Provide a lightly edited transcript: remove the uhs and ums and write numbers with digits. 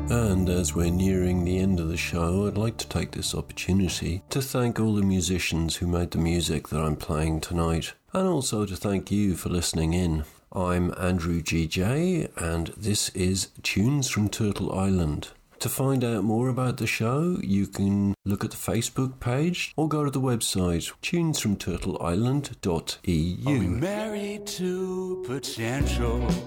And as we're nearing the end of the show, I'd like to take this opportunity to thank all the musicians who made the music that I'm playing tonight, and also to thank you for listening in. I'm Andrew GJ, and this is Tunes from Turtle Island. To find out more about the show, you can look at the Facebook page or go to the website tunesfromturtleisland.eu. Are we married to potential?